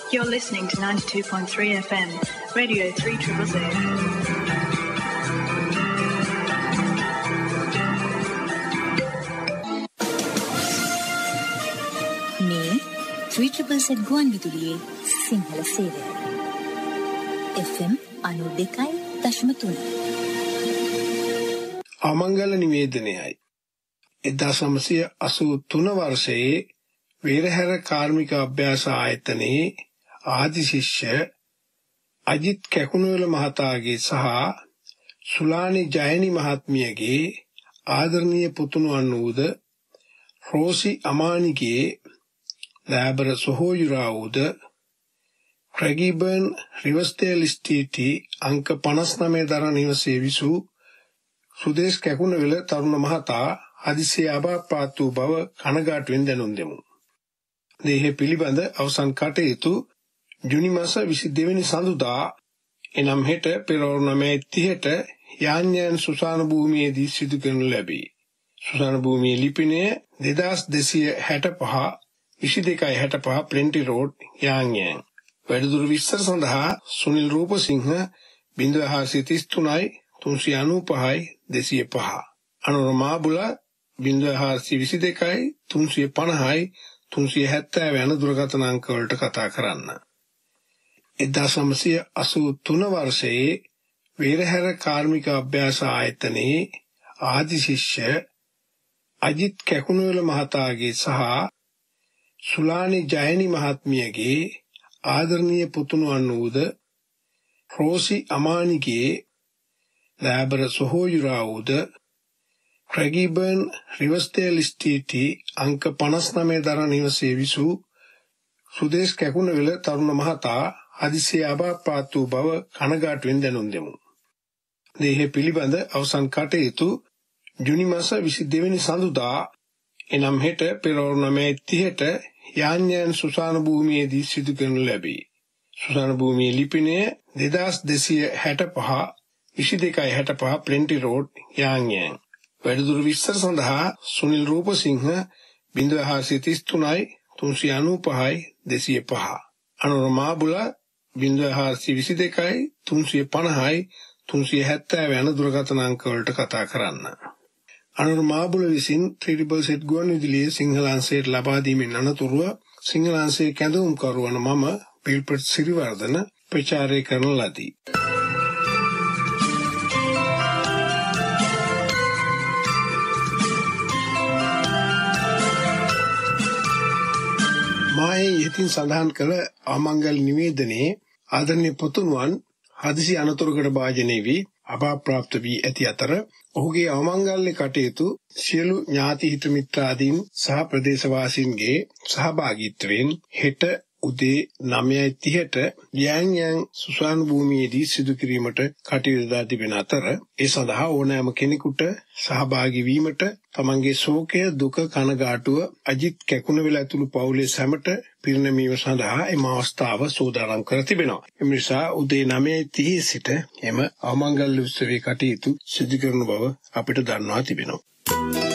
You're listening to 92.3 FM, Radio 3ZZZ. මේ 3ZZZ ගුවන් විදුලියේ සිංහල සේවය. FM 92.3. අමංගල නිවේදනයයි. 1983 වර්ෂයේ වීරහැර කාර්මික අභ්‍යාස ආයතනයේ ආදි ශිෂ්‍ය අජිත් කැකුණුවල මහතාගේ සහ සුලානි ජයනි මහත්මියගේ ආදරණීය පුතුණුවන් වූද රෝසි අමානිගේ ලැබර සොහොයුරා වූද ක්‍රැගිබර්න් රිවර්ස්ඩේල් ස්ටීටි අංක 59 දරන නිවසේ විසූ සුදේශ් කැකුණුවල තරුණ මහතා හදිසියේ අභාප්‍රාප්ත වූ බව කනගාටුවෙන් දැනුම් දෙමු. දේහ පිළිබඳ අවසන් කටයුතු ජුනි මාස 22 වෙනි සඳුදා එනම් හෙට පෙරවරු 9:30ට යාන්යන් සුසාන භූමියේදී සිදු කරනු ලැබේ. සුසාන භූමියේ ලිපිනය 2265 2265 ප්ලෙන්ටි රෝඩ් යාන්යන්. වැඩිදුර විස්තර සඳහා සුනිල් රූපසිංහ 0433 395 205 අනුරමා බුල 0422 350 370 යන දුරකථන අංක වලට කතා කරන්න. 1983 වර්ෂයේ වීරහැර කාර්මික අභ්‍යාස ආයතනයේ ආදි ශිෂ්‍ය අජිත් කැකුණුවල මහතාගේ සහ සුලානි ජයනි මහත්මියගේ ආදරණීය පුතුණුවන් වූද රෝසි අමානිගේ ලැබර සොහොයුරා වූද ක්‍රැගිබර්න් රිවර්ස්ඩේල් ස්ටීටි අංක 59 දරන නිවසේ විසූ සුදේශ් කැකුණුවල තරුණ මහතා හදිසියේ අභාප්‍රාප්ත වූ බව කනගාටුවෙන් දැනුම් දෙමු. දේහ පිළිබඳ අවසන් කටයුතු ජුනි මාස 22 වෙනි සඳුදා එනම් හෙට පෙරවරු 9:30ට යාන්යන් සුසාන භූමියේදී සිදු කරනු ලැබේ. සුසාන භූමියේ ලිපිනය 2265 2265 ප්ලෙන්ටි රෝඩ් යාන්යන්. වැඩිදුර විස්තර සඳහා සුනිල් රූපසිංහ 0433 395 205 අනුරමා බුල 0422 350 370 යන දුරකථන අංක වලට කතා කරන්න. අනුරමා බුල විසින් 3ZZZ ගුවන් විදුලියේ සිංහල අංශයට ලබා දීමෙන් අනතුරුව සිංහල අංශයේ කැඳවුම් කරුවන මම පිල්පත් සිරිවර්ධන ප්‍රචාරය කරන ලදී. මායේ යෙතින් සඳහන් කළ අමංගල නිවේදනයේ ආදරණීය පුතුණුවන් හදිසි අනතුරකට භාජනය වී අභාප්‍රාප්ත වී ඇති අතර ඔහුගේ අවමංගල්‍ය කටයුතු සියලු ඥාති හිත මිත්‍රාදීන් සහ ප්‍රදේශවාසීන්ගේ සහභාගීත්වයෙන් හෙට උදේ 9:30ට යාන්යන් සුසාන භූමියේදී සිදු කිරීමට කටයුතු දා තිබෙන අතර ඒ සඳහා ඕනෑම කෙනෙකුට සහභාගී වීමට තමන්ගේ ශෝකය දුක කනගාටුව අජිත් කැකුණුවල ඇතුළු පවුලේ සැමට පිරිනැමීම සඳහා එම අවස්ථාව සූදානම් කර තිබෙනවා. එම නිසා උදේ 9:30 සිට එම අවමංගල්‍ය උත්සවයේ කටයුතු සිදු කරන බව අපිට දන්වා තිබෙනවා.